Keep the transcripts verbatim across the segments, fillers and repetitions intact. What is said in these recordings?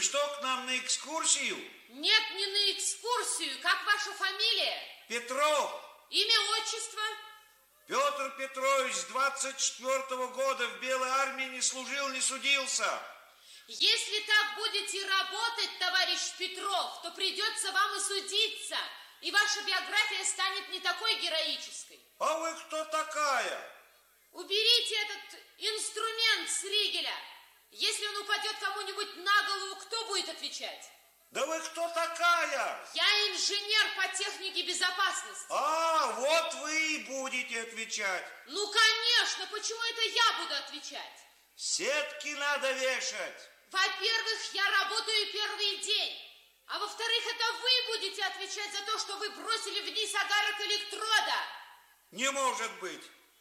что, к нам на экскурсию? Нет, не на экскурсию. Как ваша фамилия? Петров. Имя, отчество? Петр Петрович с двадцать четвёртого года в Белой армии не служил, не судился. Если так будете работать, товарищ Петров, то придется вам и судиться, и ваша биография станет не такой героической. А вы кто такая? Уберите этот инструмент с ригеля. Если он упадет кому-нибудь на голову, кто будет отвечать? Да вы кто такая? Я инженер по технике безопасности. А, вот вы и будете отвечать. Ну, конечно, почему это я буду отвечать? Сетки надо вешать. Во-первых, я работаю первый день. А во-вторых, это вы будете отвечать за то, что вы бросили вниз огарок электрода. Не может быть.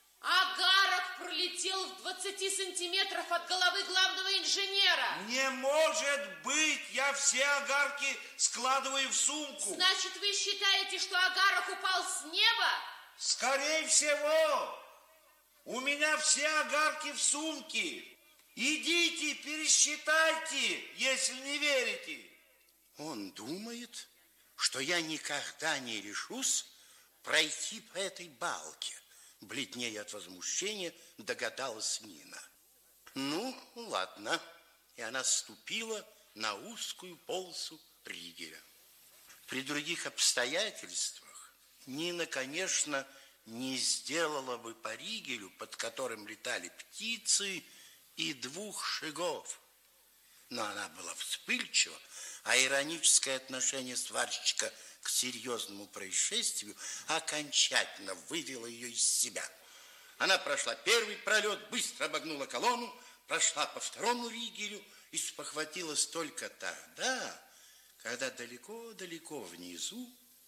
Огарок пролетел в двадцати сантиметрах от головы главного инженера. Не может быть. Я все огарки складываю в сумку. Значит, вы считаете, что огарок упал с неба? Скорее всего. У меня все огарки в сумке. Идите, пересчитайте, если не верите. Он думает, что я никогда не решусь пройти по этой балке. Бледнее от возмущения догадалась Нина. Ну, ладно. И она ступила на узкую полосу ригеля. При других обстоятельствах Нина, конечно, не сделала бы по ригелю, под которым летали птицы, и двух шагов. Но она была вспыльчива, а ироническое отношение сварщика к серьезному происшествию окончательно вывело ее из себя. Она прошла первый пролет, быстро обогнула колонну, прошла по второму ригелю и спохватилась только тогда, когда далеко-далеко внизу,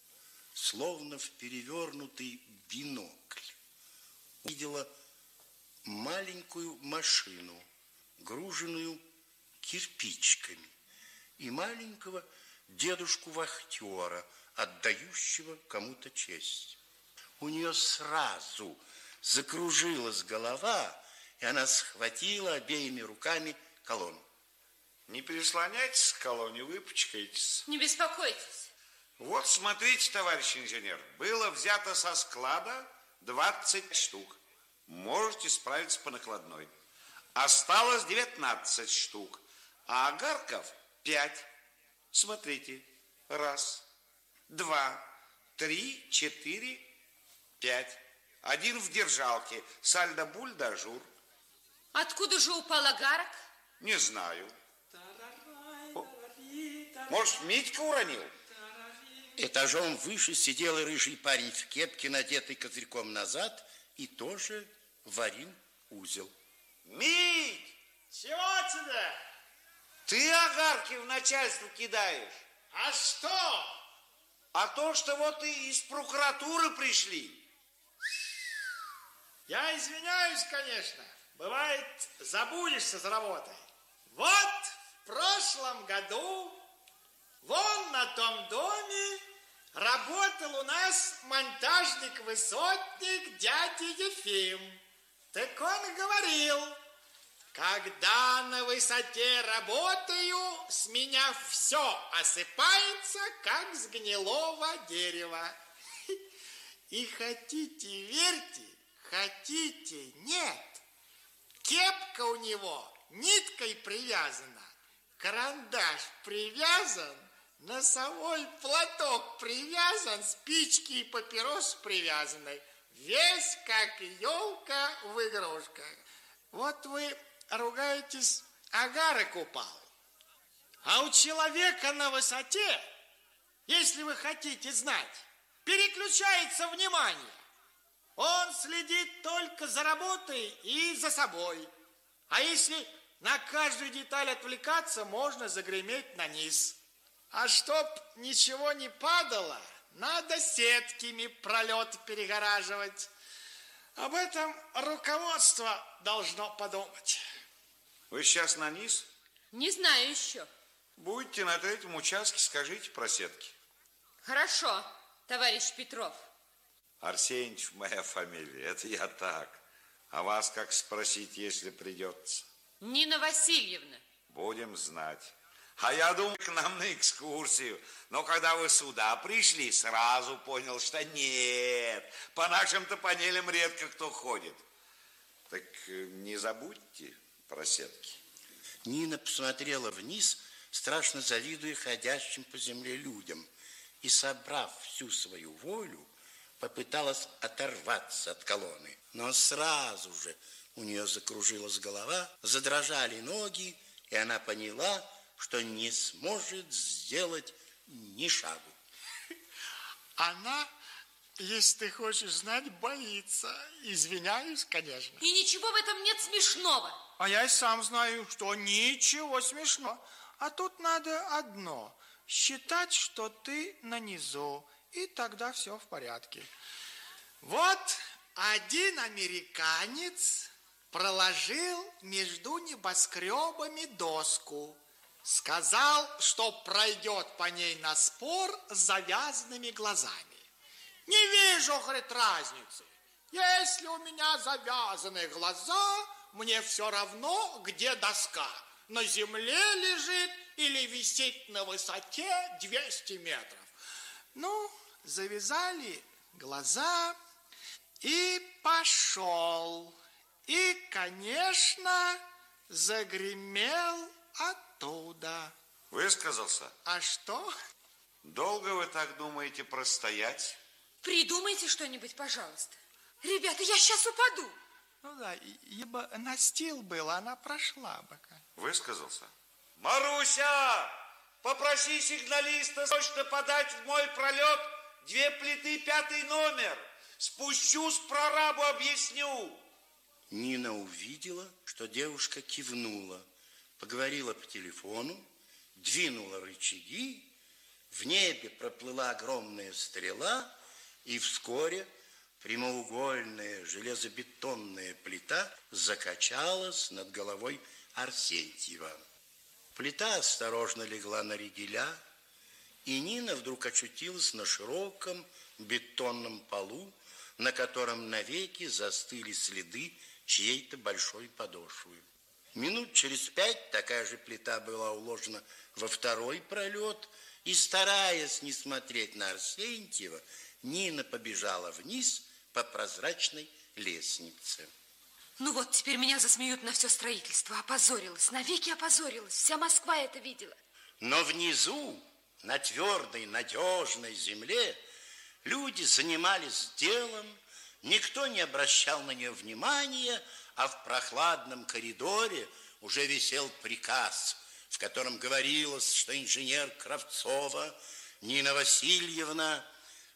словно в перевернутый бинокль, увидела маленькую машину, груженную кирпичиками, и маленького дедушку-вахтера, отдающего кому-то честь. У нее сразу закружилась голова, и она схватила обеими руками колонну. Не прислоняйтесь к колонне, выпачкаетесь. Не беспокойтесь. Вот смотрите, товарищ инженер, было взято со склада двадцать штук. Можете справиться по накладной. Осталось девятнадцать штук, а огарков пять. Смотрите, раз, два, три, четыре, пять. Один в держалке, сальдо-буль-да-жур. Откуда же упал огарок? Не знаю. О, может, Митька уронил? Этажом выше сидел рыжий парень в кепке, надетый козырьком назад, и тоже варил узел. Мить! Чего тебе? Ты огарки в начальство кидаешь. А что? А то, что вот и из прокуратуры пришли. Я извиняюсь, конечно. Бывает, забудешься за работой. Вот в прошлом году вон на том доме работал у нас монтажник-высотник дядя Ефим. Так он говорил: когда на высоте работаю, с меня все осыпается, как с гнилого дерева. И хотите верьте, хотите нет, кепка у него ниткой привязана, карандаш привязан, носовой платок привязан, спички и папирос привязаны. Весь как елка в игрушках. Вот вы ругаетесь, огарок упал. А у человека на высоте, если вы хотите знать, переключается внимание. Он следит только за работой и за собой. А если на каждую деталь отвлекаться, можно загреметь на низ. А чтоб ничего не падало, надо сетками пролет перегораживать. Об этом руководство должно подумать. Вы сейчас на низ? Не знаю еще. Будете на третьем участке, скажите про сетки. Хорошо, товарищ Петров. Арсеньевич моя фамилия, это я так. А вас как спросить, если придется? Нина Васильевна. Будем знать. А я думал, к нам на экскурсию. Но когда вы сюда пришли, сразу понял, что нет. По нашим-то панелям редко кто ходит. Так не забудьте про сетки. Нина посмотрела вниз, страшно завидуя ходящим по земле людям, и, собрав всю свою волю, попыталась оторваться от колонны. Но сразу же у нее закружилась голова, задрожали ноги, и она поняла, что не сможет сделать ни шагу. Она, если ты хочешь знать, боится. Извиняюсь, конечно. И ничего в этом нет смешного. А я и сам знаю, что ничего смешного. А тут надо одно. Считать, что ты на низу. И тогда все в порядке. Вот один американец проложил между небоскребами доску. Сказал, что пройдет по ней на спор с завязанными глазами. Не вижу, говорит, разницы. Если у меня завязаны глаза, мне все равно, где доска. На земле лежит или висит на высоте двести метров. Ну, завязали глаза и пошел. И, конечно, загремел оттуда. Высказался? А что? Долго вы так думаете простоять? Придумайте что-нибудь, пожалуйста. Ребята, я сейчас упаду. Ну да, ибо настил был, она прошла бы. Высказался? Маруся, попроси сигналиста срочно подать в мой пролет две плиты, пятый номер. Спущусь, прорабу объясню. Нина увидела, что девушка кивнула, поговорила по телефону, двинула рычаги, в небе проплыла огромная стрела, и вскоре прямоугольная железобетонная плита закачалась над головой Арсентьева. Плита осторожно легла на ригеля, и Нина вдруг очутилась на широком бетонном полу, на котором навеки застыли следы чьей-то большой подошвы. Минут через пять такая же плита была уложена во второй пролет, и, стараясь не смотреть на Арсентьева, Нина побежала вниз по прозрачной лестнице. Ну вот, теперь меня засмеют на все строительство. Опозорилась, навеки опозорилась. Вся Москва это видела. Но внизу, на твердой, надежной земле, люди занимались делом, никто не обращал на нее внимания, а в прохладном коридоре уже висел приказ, в котором говорилось, что инженер Кравцова Нина Васильевна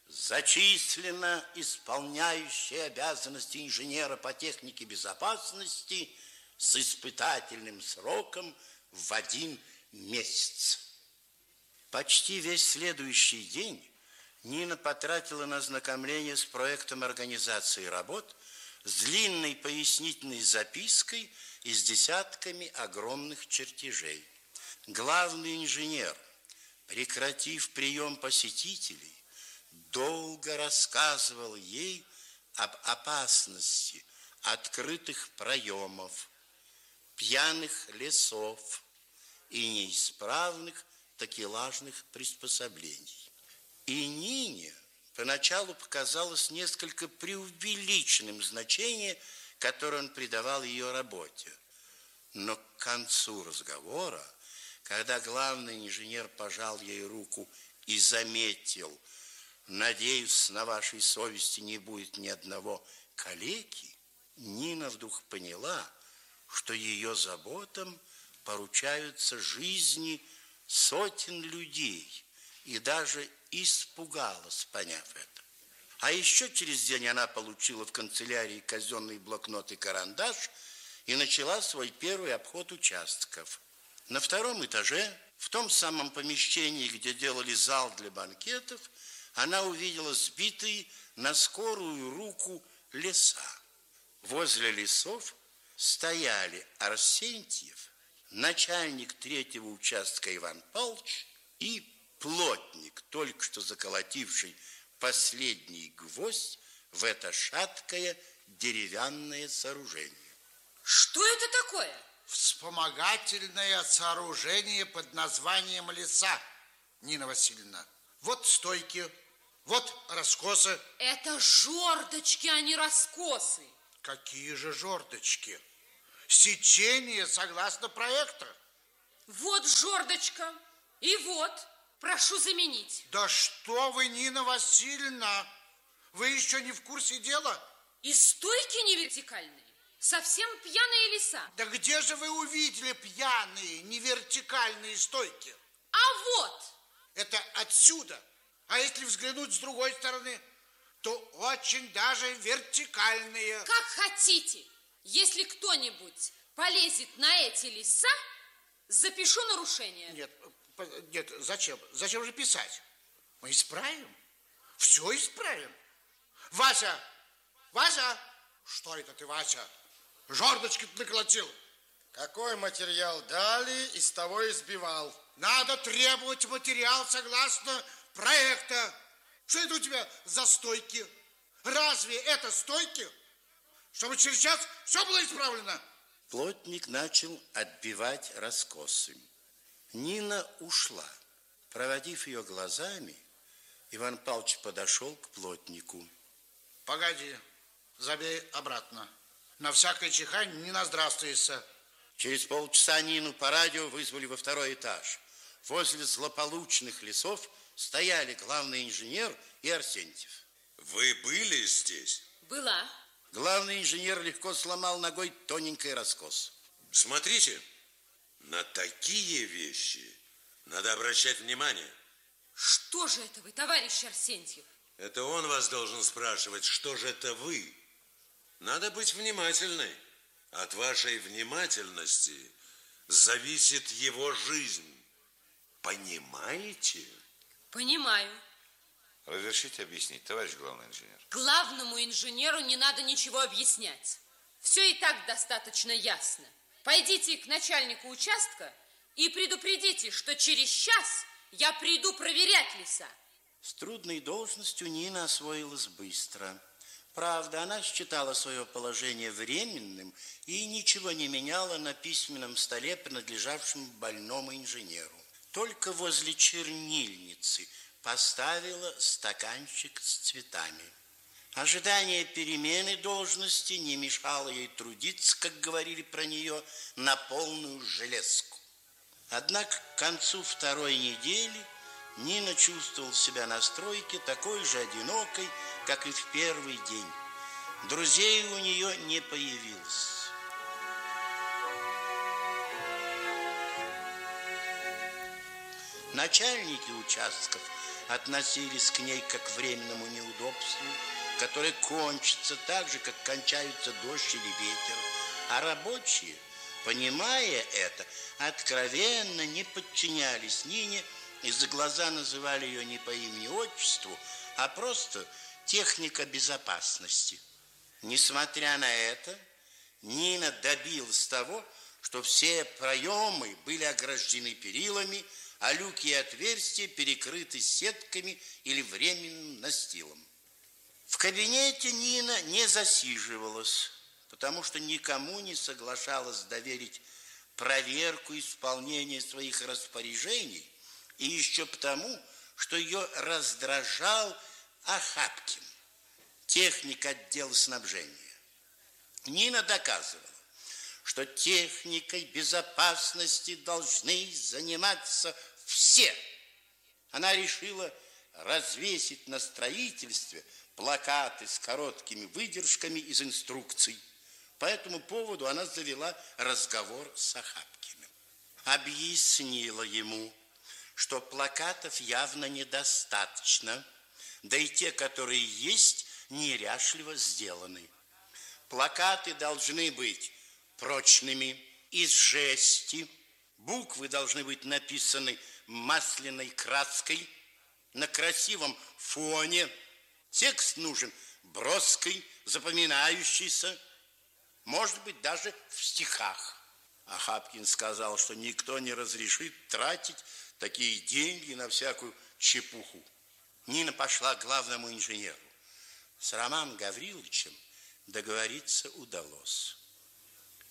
зачислена исполняющая обязанности инженера по технике безопасности с испытательным сроком в один месяц. Почти весь следующий день Нина потратила на ознакомление с проектом организации работ, с длинной пояснительной запиской и с десятками огромных чертежей. Главный инженер, прекратив прием посетителей, долго рассказывал ей об опасности открытых проемов, пьяных лесов и неисправных такелажных приспособлений. И Нине поначалу показалось несколько преувеличенным значение, которое он придавал ее работе. Но к концу разговора, когда главный инженер пожал ей руку и заметил: «Надеюсь, на вашей совести не будет ни одного калеки», Нина вдруг поняла, что ее заботам поручаются жизни сотен людей, и даже испугалась, поняв это. А еще через день она получила в канцелярии казенный блокнот и карандаш и начала свой первый обход участков. На втором этаже, в том самом помещении, где делали зал для банкетов, она увидела сбитые на скорую руку леса. Возле лесов стояли Арсентьев, начальник третьего участка Иван Павлович и плотник, только что заколотивший последний гвоздь в это шаткое деревянное сооружение. Что это такое? вспомогательное сооружение под названием леса, Нина Васильевна. Вот стойки, вот раскосы. Это жердочки, а не раскосы. Какие же жердочки? Сечение согласно проекту. Вот жердочка. И вот, прошу заменить. Да что вы, Нина Васильевна, вы еще не в курсе дела? И стойки не вертикальные. Совсем пьяные леса. Да где же вы увидели пьяные, не вертикальные стойки? А вот. Это отсюда. А если взглянуть с другой стороны, то очень даже вертикальные. Как хотите. Если кто-нибудь полезет на эти леса, запишу нарушение. Нет, нет, зачем? Зачем же писать? Мы исправим. Все исправим. Вася! Вася! Что это ты, Вася? Жердочки-то наколотил. Какой материал дали, из того и сбивал. Надо требовать материал согласно проекта. Что это у тебя за стойки? Разве это стойки? Чтобы через час все было исправлено. Плотник начал отбивать раскосы. Нина ушла. Проводив ее глазами, Иван Павлович подошел к плотнику. Погоди, забей обратно. На всякое чихание не наздравствуйся. Через полчаса Нину по радио вызвали во второй этаж. Возле злополучных лесов стояли главный инженер и Арсентьев. Вы были здесь? Была. Главный инженер легко сломал ногой тоненький раскос. Смотрите, на такие вещи надо обращать внимание. Что же это вы, товарищ Арсентьев? Это он вас должен спрашивать, что же это вы. Надо быть внимательной. От вашей внимательности зависит его жизнь. Понимаете? Понимаю. Разрешите объяснить, товарищ главный инженер? Главному инженеру не надо ничего объяснять. Все и так достаточно ясно. Пойдите к начальнику участка и предупредите, что через час я приду проверять леса. С трудной должностью Нина освоилась быстро. Правда, она считала свое положение временным и ничего не меняла на письменном столе, принадлежавшем больному инженеру. Только возле чернильницы поставила стаканчик с цветами. Ожидание перемены должности не мешало ей трудиться, как говорили про нее, на полную железку. Однако к концу второй недели Нина чувствовала себя на стройке такой же одинокой, как и в первый день. Друзей у нее не появилось. Начальники участков относились к ней как к временному неудобству, которое кончится так же, как кончаются дождь или ветер, а рабочие, понимая это, откровенно не подчинялись Нине и за глаза называли ее не по имени-отчеству, а просто техника безопасности. Несмотря на это, Нина добилась того, что все проемы были ограждены перилами, а люки и отверстия перекрыты сетками или временным настилом. В кабинете Нина не засиживалась, потому что никому не соглашалась доверить проверку исполнения своих распоряжений, и еще потому, что ее раздражал Охапкин, техник отдела снабжения. Нина доказывала, что техникой безопасности должны заниматься все. Она решила развесить на строительстве плакаты с короткими выдержками из инструкций. По этому поводу она завела разговор с Охапкиным. Объяснила ему, что плакатов явно недостаточно, да и те, которые есть, неряшливо сделаны. Плакаты должны быть прочными, из жести, буквы должны быть написаны масляной краской на красивом фоне, текст нужен броский, запоминающийся, может быть, даже в стихах. Охапкин сказал, что никто не разрешит тратить такие деньги на всякую чепуху. Нина пошла к главному инженеру. С Романом Гавриловичем договориться удалось.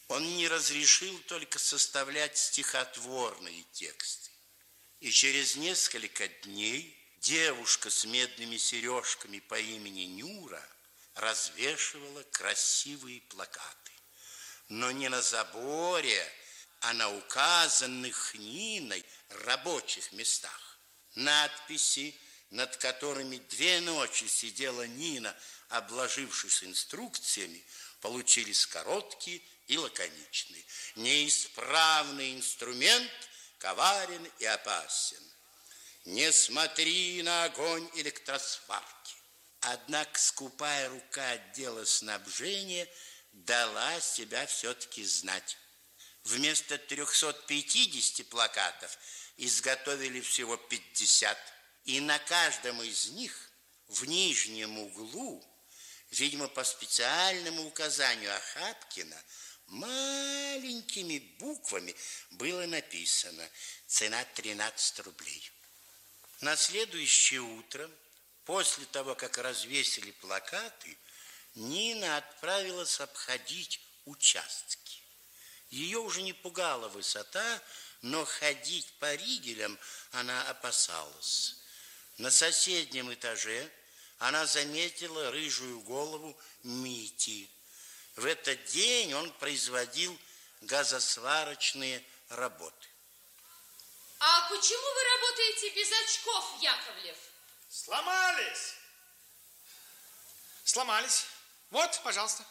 Он не разрешил только составлять стихотворные тексты. И через несколько дней девушка с медными сережками по имени Нюра развешивала красивые плакаты. Но не на заборе, а на указанных Ниной рабочих местах. Надписи, над которыми две ночи сидела Нина, обложившись инструкциями, получились короткие и лаконичные. Неисправный инструмент коварен и опасен. Не смотри на огонь электросварки. Однако скупая рука отдела снабжения дала себя все-таки знать. Вместо трехсот пятидесяти плакатов изготовили всего пятьдесят. И на каждом из них в нижнем углу, видимо, по специальному указанию Охапкина, маленькими буквами было написано «Цена тринадцать рублей». На следующее утро, после того, как развесили плакаты, Нина отправилась обходить участки. Ее уже не пугала высота, но ходить по ригелям она опасалась. На соседнем этаже она заметила рыжую голову Мити. В этот день он производил газосварочные работы. А почему вы работаете без очков, Яковлев? Сломались. Сломались. Вот, пожалуйста.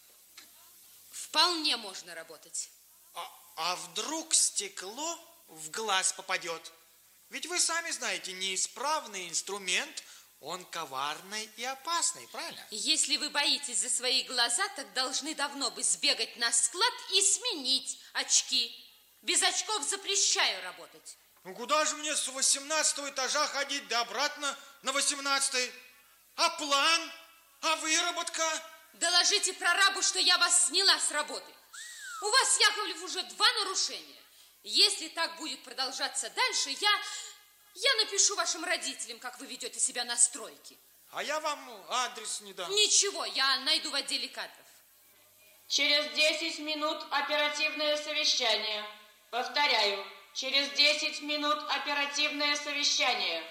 Вполне можно работать. А, а вдруг стекло в глаз попадет? Ведь вы сами знаете, неисправный инструмент, он коварный и опасный, правильно? Если вы боитесь за свои глаза, так должны давно бы сбегать на склад и сменить очки. Без очков запрещаю работать. Ну куда же мне с восемнадцатого этажа ходить, да обратно на восемнадцатый? А план? А выработка? Доложите прорабу, что я вас сняла с работы. У вас, Яковлев, уже два нарушения. Если так будет продолжаться дальше, я, я напишу вашим родителям, как вы ведете себя на стройке. А я вам адрес не дам. Ничего, я найду в отделе кадров. Через десять минут оперативное совещание. Повторяю, через десять минут оперативное совещание.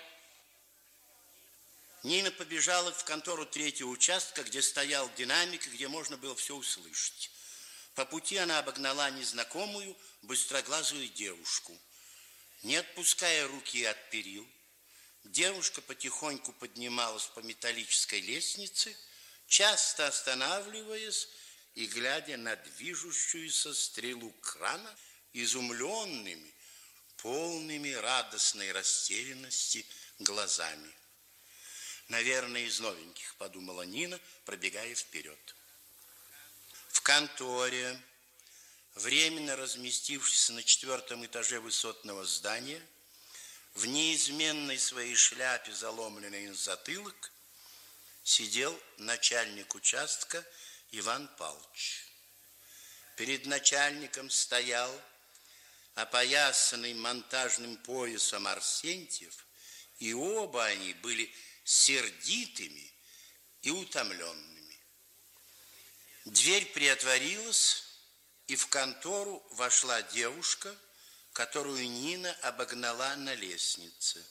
Нина побежала в контору третьего участка, где стоял динамик, и где можно было все услышать. По пути она обогнала незнакомую, быстроглазую девушку. Не отпуская руки от перил, девушка потихоньку поднималась по металлической лестнице, часто останавливаясь и глядя на движущуюся стрелу крана изумленными, полными радостной растерянности глазами. Наверное, из новеньких, подумала Нина, пробегая вперед. В конторе, временно разместившись на четвертом этаже высотного здания, в неизменной своей шляпе, заломленной на затылок, сидел начальник участка Иван Павлович. Перед начальником стоял опоясанный монтажным поясом Арсентьев, и оба они были сердитыми и утомленными. Дверь приотворилась, и в контору вошла девушка, которую Нина обогнала на лестнице.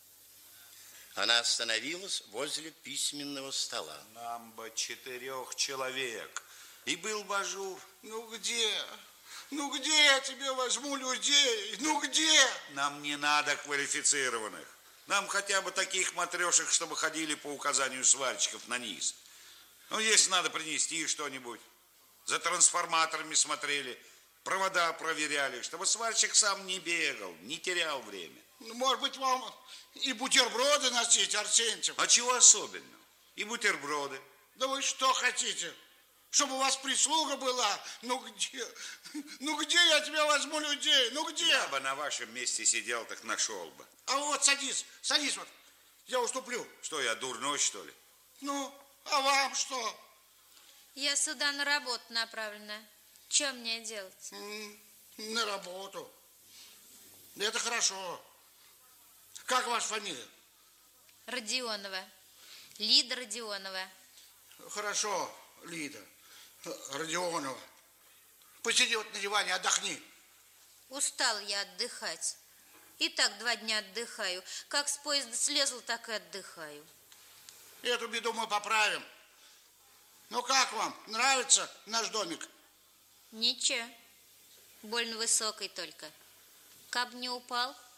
Она остановилась возле письменного стола. Нам бы четырех человек, и был бы ажур. Ну где? Ну где я тебе возьму людей? Ну где? Нам не надо квалифицированных. Нам хотя бы таких матрешек, чтобы ходили по указанию сварщиков на низ. Ну, если надо принести что-нибудь. За трансформаторами смотрели, провода проверяли, чтобы сварщик сам не бегал, не терял время. Ну, может быть, вам и бутерброды носить, Арсентьев? А чего особенного? И бутерброды. Да вы что хотите? Чтобы у вас прислуга была? Ну где? Ну где я тебе возьму людей? Ну где? Я бы на вашем месте сидел, так нашел бы. А вот садись, садись вот. Я уступлю. Что, я дурной, что ли? Ну, а вам что? Я сюда на работу направлена. Что мне делать? М, На работу. Это хорошо. Как ваша фамилия? Родионова. Лида Родионова. Хорошо, Лида Родионова. Посиди вот на диване, отдохни. Устал я отдыхать. И так два дня отдыхаю. Как с поезда слезла, так и отдыхаю. Эту беду мы поправим. Ну как вам? Нравится наш домик? Ничего. Больно высокий только. Каб не упал,